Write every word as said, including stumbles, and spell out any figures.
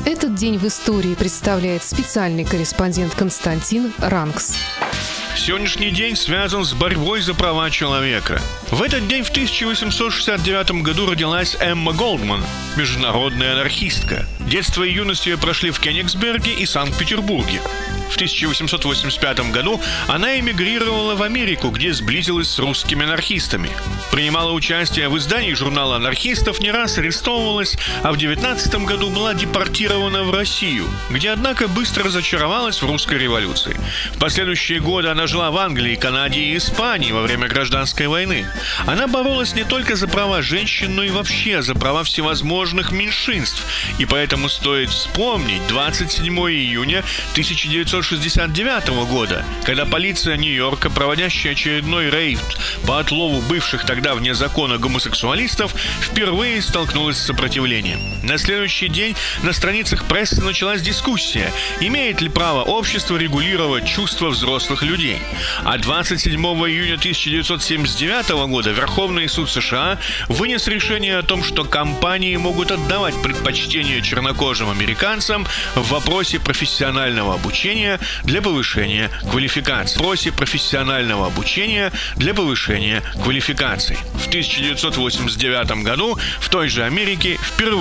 Этот день в истории представляет специальный корреспондент Константин Рангс. Сегодняшний день связан с борьбой за права человека. В этот день в тысяча восемьсот шестьдесят девятом году родилась Эмма Голдман, международная анархистка. Детство и юность ее прошли в Кёнигсберге и Санкт-Петербурге. В тысяча восемьсот восемьдесят пятом году она эмигрировала в Америку, где сблизилась с русскими анархистами. Принимала участие в издании журнала анархистов, не раз арестовывалась, а в девятнадцатом году была депортирована в Россию, где, однако, быстро разочаровалась в русской революции. В последующие годы она жила в Англии, Канаде и Испании во время гражданской войны. Она боролась не только за права женщин, но и вообще за права всевозможных меньшинств. И поэтому стоит вспомнить двадцать седьмого июня тысяча девятьсот шестьдесят девятого года, когда полиция Нью-Йорка, проводящая очередной рейд по отлову бывших тогда вне закона гомосексуалистов, впервые столкнулась с сопротивлением. На следующий день на страницах прессы началась дискуссия, имеет ли право общество регулировать чувства взрослых людей. А двадцать седьмого июня тысяча девятьсот семьдесят девятого года Верховный суд США вынес решение о том, что компании могут отдавать предпочтение чернокожим американцам в вопросе профессионального обучения для повышения квалификации. В вопросе профессионального обучения для повышения квалификации. В тысяча девятьсот восемьдесят девятом году в той же Америке впервые